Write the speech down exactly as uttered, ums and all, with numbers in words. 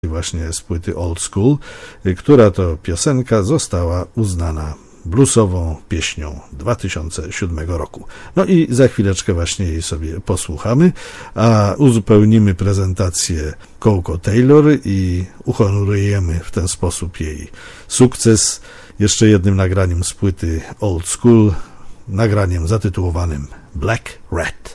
właśnie z płyty Old School, która to piosenka została uznana bluesową pieśnią dwa tysiące siódmego roku. No i za chwileczkę właśnie jej sobie posłuchamy, a uzupełnimy prezentację Coco Taylor i uhonorujemy w ten sposób jej sukces jeszcze jednym nagraniem z płyty Old School, nagraniem zatytułowanym Black Rat.